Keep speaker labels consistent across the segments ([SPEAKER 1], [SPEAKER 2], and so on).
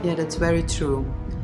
[SPEAKER 1] Yeah, that's very true.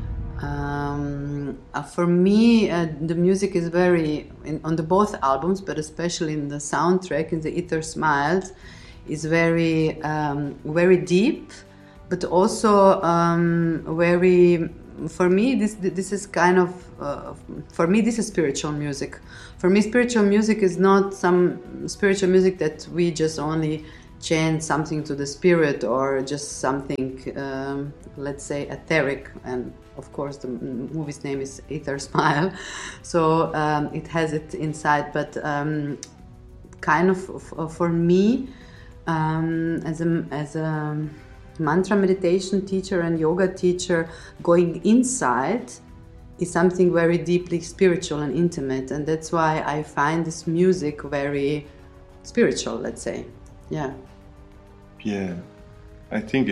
[SPEAKER 1] For me, the music is very on the both albums, but especially in the soundtrack, in the Ether Smiles, is very very deep, but also very. For me, this is kind of for me this is spiritual music. For me, spiritual music is not some spiritual music that we just only chant something to the spirit or just something, let's say, etheric. And of course, the movie's name is Ether Smile, so it has it inside. But kind of for me, as a mantra meditation teacher and yoga teacher, going inside is something very deeply spiritual and intimate, and that's why I find this music very spiritual, let's say.
[SPEAKER 2] Yeah, I think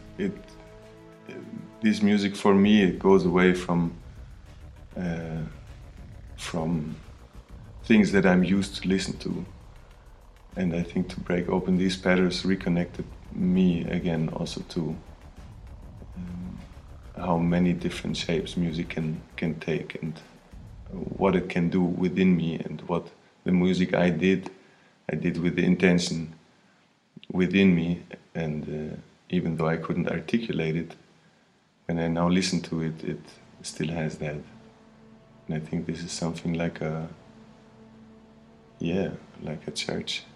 [SPEAKER 2] this music for me, it goes away from things that I'm used to listen to, and I think to break open these patterns reconnected me again also to how many different shapes music can take, and what it can do within me, and what the music I did with the intention within me. And even though I couldn't articulate it, when I now listen to it, it still has that. And I think this is something like a church.